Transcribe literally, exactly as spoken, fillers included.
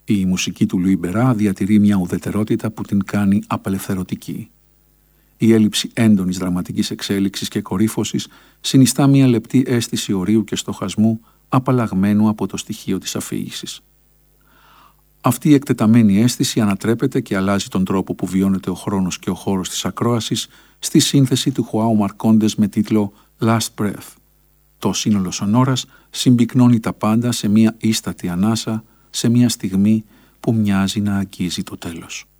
Η μουσική του Λουί Μπερά διατηρεί μια ουδετερότητα που την κάνει απελευθερωτική. Η έλλειψη έντονης δραματικής εξέλιξης και κορύφωσης συνιστά μια λεπτή αίσθηση ορίου και στοχασμού απαλλαγμένου από το στοιχείο της αφήγησης. Αυτή η εκτεταμένη αίσθηση ανατρέπεται και αλλάζει τον τρόπο που βιώνεται ο χρόνος και ο χώρος της ακρόασης στη σύνθεση του Χουάου Μαρκόντες με τίτλο Last Breath. Το σύνολο σονόρας συμπυκνώνει τα πάντα σε μια ίστατη ανάσα, σε μια στιγμή που μοιάζει να αγγίζει το τέλος.